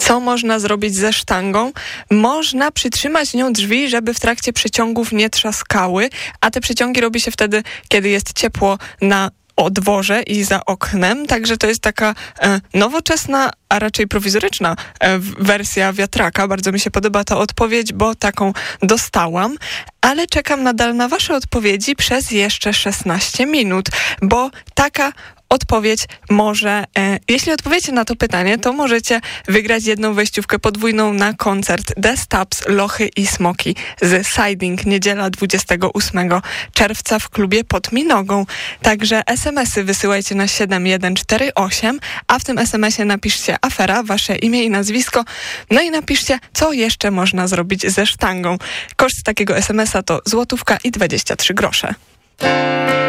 Co można zrobić ze sztangą? Można przytrzymać nią drzwi, żeby w trakcie przeciągów nie trzaskały, a te przeciągi robi się wtedy, kiedy jest ciepło na dworze i za oknem, także to jest taka nowoczesna, a raczej prowizoryczna wersja wiatraka. Bardzo mi się podoba ta odpowiedź, bo taką dostałam, ale czekam nadal na wasze odpowiedzi przez jeszcze 16 minut, bo taka odpowiedź może, jeśli odpowiecie na to pytanie, to możecie wygrać jedną wejściówkę podwójną na koncert The Stubbs, Lochy i Smoki z Siding, niedziela 28 czerwca w klubie Pod Minogą. Także SMS-y wysyłajcie na 7148, a w tym SMS-ie napiszcie afera, wasze imię i nazwisko, no i napiszcie, co jeszcze można zrobić ze sztangą. Koszt takiego SMS-a to 1,23 zł.